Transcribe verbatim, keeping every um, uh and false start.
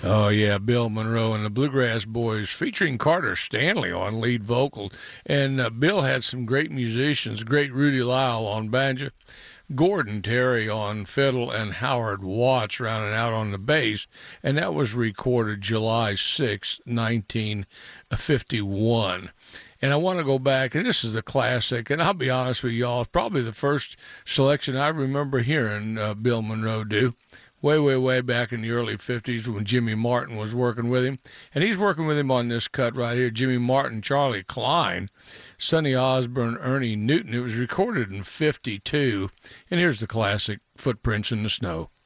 Oh, yeah, Bill Monroe and the Bluegrass Boys featuring Carter Stanley on lead vocal. And uh, Bill had some great musicians, great Rudy Lyle on banjo, Gordon Terry on fiddle, and Howard Watts rounding out on the bass. And that was recorded July sixth, nineteen fifty-one. And I want to go back, and this is a classic, and I'll be honest with y'all, it's probably the first selection I remember hearing uh, Bill Monroe do. Way, way, way back in the early fifties when Jimmy Martin was working with him. And he's working with him on this cut right here, Jimmy Martin, Charlie Klein, Sonny Osborne, Ernie Newton. It was recorded in fifty-two. And here's the classic, Footprints in the Snow.